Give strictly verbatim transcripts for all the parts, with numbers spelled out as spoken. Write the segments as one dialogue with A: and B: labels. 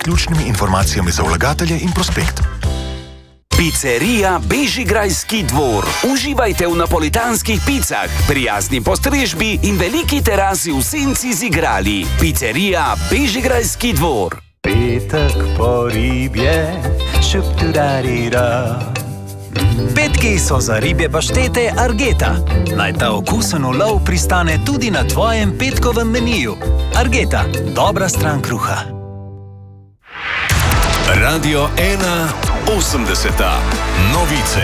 A: ključnimi informacijami za vlagatelje in prospekt.
B: Pizzerija Bežigrajski dvor. Uživajte v napolitanskih picah, prijazni postrežbi in veliki terasi v senci z igrali. Pizzerija Bežigrajski dvor.
C: Petek po ribje, šup-tu-da-di-da. Petki so za ribje paštete Argeta. Naj ta okusen ulov pristane tudi na tvojem petkovem meniju. Argeta, dobra stran kruha.
D: Radio ena osemdeseta. Novice.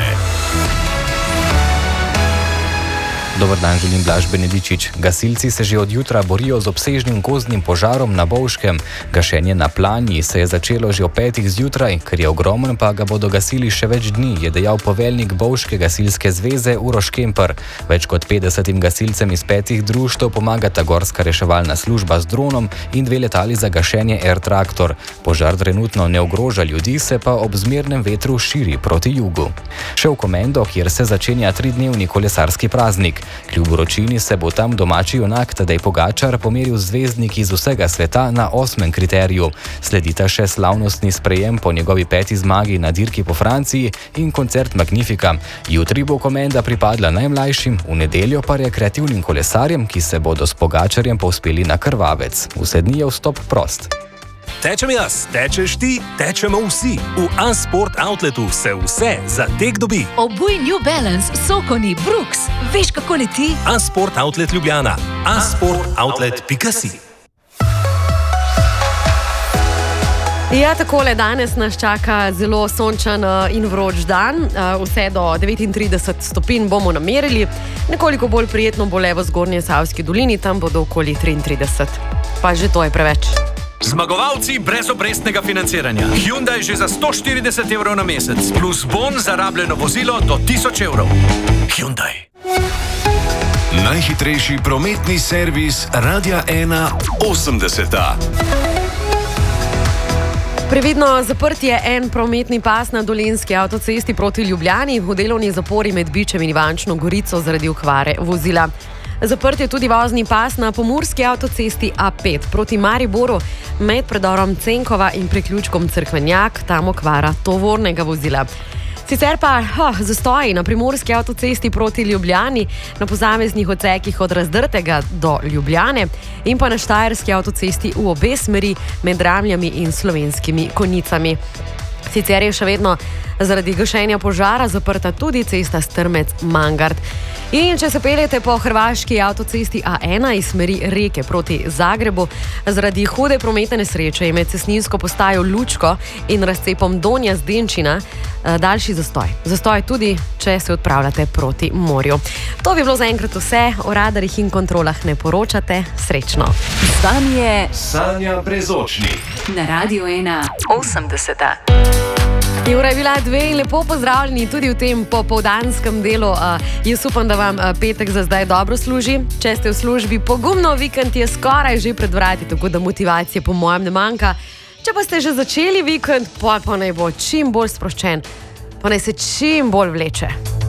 E: Dober dan, želim Blaž Benedičič. Gasilci se že od jutra borijo z obsežnim gozdnim požarom na Bovškem. Gašenje na Planji se je začelo že ob petih zjutraj, ker je ogromen, pa ga bodo gasili še več dni, je dejal poveljnik Bovške gasilske zveze Uroš Kemper. Več kot petdesetim gasilcem iz petih društev pomagata gorska reševalna služba z dronom in dve letali za gašenje Air Traktor. Požar trenutno ne ogroža ljudi, se pa ob zmernem vetru širi proti jugu. Še v Komendo, kjer se začenja tridnevni kolesarski praznik. Kljub vročini se bo tam domači junak Tadej Pogačar pomeril z zvezdniki iz vsega sveta na osmem kriteriju. Sledita še slavnostni sprejem po njegovi peti zmagi na dirki po Franciji in koncert Magnifica. Jutri bo Komenda pripadla najmlajšim, v nedeljo pa rekreativnim kolesarjem, ki se bodo s Pogačarjem povzpeli na Krvavec. Vse dni je vstop prost.
F: Tečem jaz, tečeš ti, tečemo vsi. V A-Sport Outletu se vse za tek dobi.
G: Obuj New Balance, Sokoni, Brooks. Veš, kako leti?
F: A-Sport Outlet Ljubljana. a sport outlet pika si.
H: Ja, takole danes nas čaka zelo sončen in vroč dan. Vse do devetintrideset stopinj bomo namerili. Nekoliko bolj prijetno bo le v Zgornji Savski dolini, tam bodo okoli triintrideset. Pa že to je preveč.
I: Zmagovalci brezobrestnega financiranja. Hyundai že za sto štirideset evrov na mesec, plus bon za rabljeno vozilo do tisoč evrov. Hyundai.
D: Najhitrejši prometni servis Radia ena osemdeseta.
H: Previdno zaprt je en prometni pas na Dolenjski avtocesti proti Ljubljani, v delovni zapori med Bičem in Ivančno Gorico zaradi okvare vozila. Zaprt je tudi vozni pas na pomurski avtocesti A pet proti Mariboru med predorom Cenkova in priključkom Cerkvenjak, tam okvara tovornega vozila. Sicer pa oh, zastoji na primorski avtocesti proti Ljubljani, na posameznih odsekih od Razdrtega do Ljubljane in pa na štajerski avtocesti v obe smeri med Ramljami in Slovenskimi Konjicami. Sicer je še vedno zaradi gašenja požara zaprta tudi cesta Strmec-Mangart. In če se peljete po hrvaški avtocesti A ena iz smeri Reke proti Zagrebu, zaradi hude prometne nesreče je med cestninsko postajo Lučko in razcepom Donja Zdenčina daljši zastoj. Zastoj tudi, če se odpravljate proti morju. To bi bilo zaenkrat vse, o radarjih in kontrolah ne poročate. Srečno.
G: Tam je
D: Sanja Brezočnik.
G: Na Radio ena osemdeseta.
H: Ura je bila dve in lepo pozdravljeni tudi v tem popoldanskem delu. Uh, jaz upam, da vam uh, petek za zdaj dobro služi. Če ste v službi, pogumno, vikend je skoraj že pred vrati, tako da motivacije po mojem ne manjka. Če pa ste že začeli vikend, pa, pa naj bo čim bolj sproščen, pa naj se čim bolj vleče.